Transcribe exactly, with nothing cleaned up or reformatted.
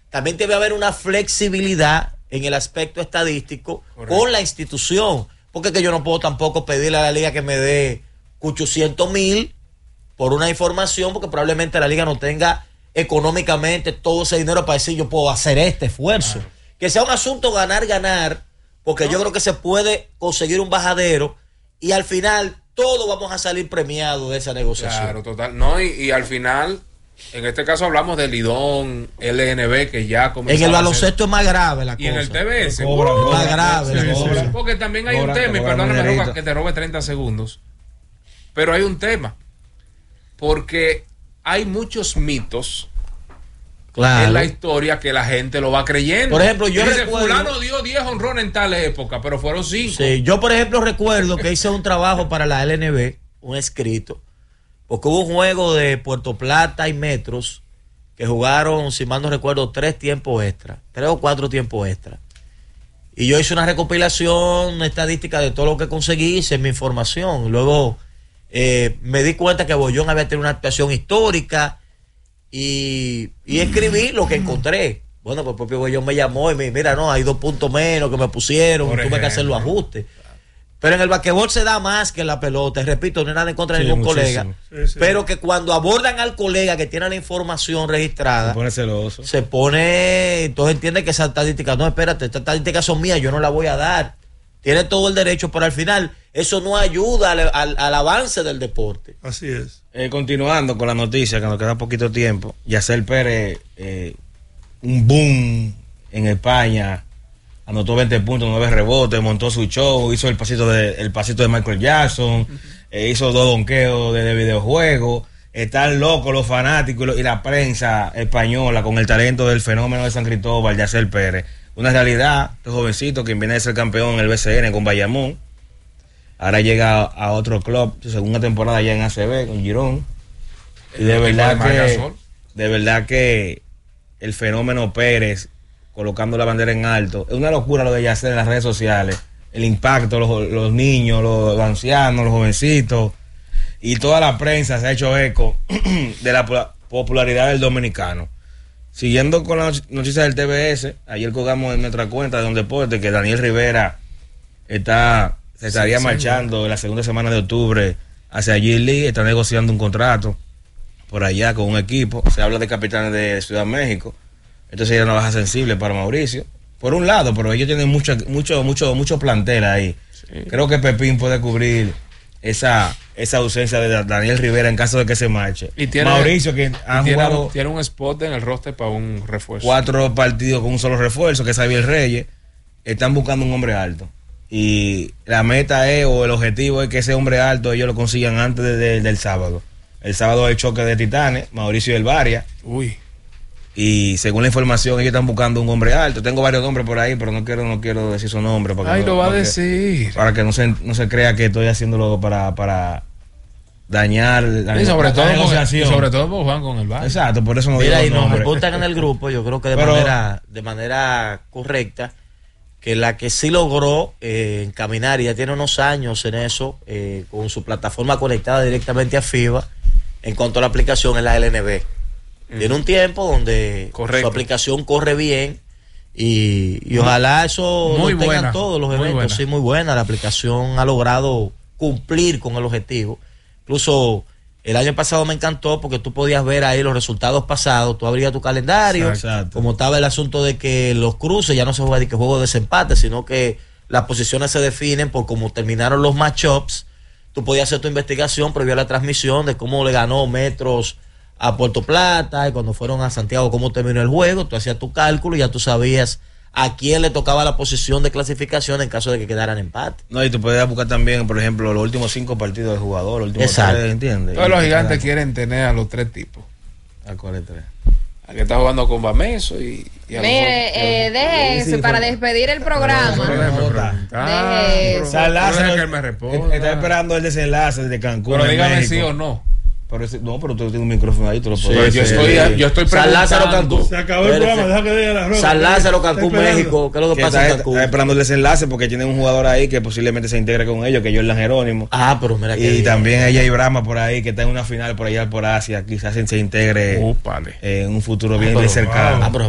también debe haber una flexibilidad en el aspecto estadístico. Correcto. Con la institución, porque que yo no puedo tampoco pedirle a la liga que me dé ochocientos mil por una información, porque probablemente la liga no tenga económicamente todo ese dinero para decir yo puedo hacer este esfuerzo. Claro. Que sea un asunto ganar-ganar, porque no. yo creo que se puede conseguir un bajadero y al final todos vamos a salir premiados de esa negociación. Claro, total. No, y, y al final, en este caso hablamos del Lidón, L N B, que ya comenzó. En el baloncesto es más grave la y cosa. Y en el T B S. Cobra, uh, más grave. Sí, sí, sí. Porque también hay cobra, un tema, y perdóname Roca, que te robe treinta segundos, pero hay un tema. Porque hay muchos mitos, claro, en la historia que la gente lo va creyendo. Por ejemplo, yo dice, recuerdo, fulano dio diez honrones en tal época, pero fueron cinco. Sí, yo por ejemplo recuerdo que hice un trabajo para la L N B, un escrito, porque hubo un juego de Puerto Plata y Metros que jugaron, si mal no recuerdo, tres tiempos extra, tres o cuatro tiempos extra. Y yo hice una recopilación, una estadística de todo lo que conseguí, hice mi información. Luego eh, me di cuenta que Bollón había tenido una actuación histórica y, y escribí lo que encontré. Bueno, pues el propio Bollón me llamó y me dijo, mira, no, hay dos puntos menos que me pusieron, Por tuve ejemplo. que hacer los ajustes. Pero en el basquetbol se da más que en la pelota. Y repito, no hay nada en contra de sí, ningún muchísimo. colega. Sí, sí. Pero que cuando abordan al colega que tiene la información registrada, se pone celoso. Se pone, entonces entiende que esa estadística, no, espérate, estas estadísticas son mías, yo no las voy a dar. Tiene todo el derecho, pero al final eso no ayuda al, al, al avance del deporte. Así es. Eh, continuando con la noticia, que nos queda poquito tiempo, Yacel Pérez, eh, un boom en España. Anotó veinte puntos, nueve rebotes, montó su show, hizo el pasito de, el pasito de Michael Jackson, uh-huh. eh, hizo dos donkeos de, de videojuegos. Están locos los fanáticos y, lo, y la prensa española con el talento del fenómeno de San Cristóbal, Yacel Pérez. Una realidad, este jovencito que viene a ser campeón en el B C N con Bayamón. Ahora llega a, a otro club, su segunda temporada ya en A C B con Girón. Y de verdad que, de verdad que el fenómeno Pérez, colocando la bandera en alto, es una locura lo de Yacel en las redes sociales, el impacto, los, los niños, los, los ancianos, los jovencitos, y toda la prensa se ha hecho eco de la popularidad del dominicano. Siguiendo con la noticia del T B S, ayer colgamos en nuestra cuenta de Don Deporte que Daniel Rivera está, se estaría sí, marchando sí, en la segunda semana de octubre hacia G League, está negociando un contrato por allá con un equipo. Se habla de capitanes de Ciudad de México. Entonces sería una baja sensible para Mauricio. Por un lado, pero ellos tienen mucho, mucho, mucho, mucho plantel ahí. Sí. Creo que Pepín puede cubrir esa, esa ausencia de Daniel Rivera en caso de que se marche. Y tiene, Mauricio, que ha tiene, jugado tiene un spot en el roster para un refuerzo. Cuatro partidos con un solo refuerzo, que es Xavier Reyes. Están buscando un hombre alto. Y la meta es, o el objetivo es que ese hombre alto ellos lo consigan antes de, de, del sábado. El sábado hay choque de titanes, Mauricio y el Varia. Uy. Y según la información, ellos están buscando un hombre alto. Tengo varios nombres por ahí, pero no quiero no quiero decir su nombre. Para Ay, que lo no, va a para decir. Que, para que no se, no se crea que estoy haciéndolo para, para dañar la, y sobre la, todo la negociación. Con, y sobre todo por Juan con el Valle. Exacto, por eso no Mira, digo y nos nombre. apuntan en el grupo, yo creo que de, pero, manera, de manera correcta, que la que sí logró eh, encaminar, y ya tiene unos años en eso, eh, con su plataforma conectada directamente a FIBA, en cuanto a la aplicación, es la L N B. Tiene un tiempo donde Correcto. su aplicación corre bien y, y ojalá eso muy lo tengan buena, todos los eventos. Muy sí, muy buena. La aplicación ha logrado cumplir con el objetivo. Incluso el año pasado me encantó porque tú podías ver ahí los resultados pasados. Tú abrías tu calendario. Exacto. Como estaba el asunto de que los cruces ya no se juega de que juego de desempate, sino que las posiciones se definen por cómo terminaron los matchups. Tú podías hacer tu investigación previo a la transmisión de cómo le ganó Metros a Puerto Plata, y cuando fueron a Santiago cómo terminó el juego. Tú hacías tu cálculo y ya tú sabías a quién le tocaba la posición de clasificación en caso de que quedaran empate. No, y tú puedes buscar también, por ejemplo, los últimos cinco partidos del jugador, los últimos tres, ¿entiendes? Todos los gigantes quieren tener a los tres tipos. ¿A cuáles tres? Al que está jugando con Bameso y, y a Mire, eh, deje eso sí, para despedir el programa. Deje eso. Está esperando el desenlace de Cancún. Pero dígame sí o no. Pero ese, no, pero tú tienes un micrófono ahí, tú lo puedes. Sí, yo, estoy, yo estoy San Lázaro, Cancún. Se acabó el programa, deja que diga la ropa. San Lázaro, Cancún, México. ¿Qué es lo que, que pasa está, en Cancún? Está esperando el desenlace porque tiene un jugador ahí que posiblemente se integre con ellos, que es Jordan Jerónimo. Ah, pero mira que. Y bien. también ella y Brahma por ahí, que está en una final por allá por Asia. Quizás se integre uh, vale. en un futuro bien ah, cercano. Ah, pero